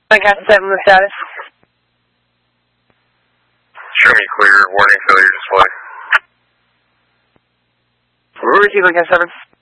Lancaster 7, the status. Show me clear, warning failure display. Receive Lancaster 7.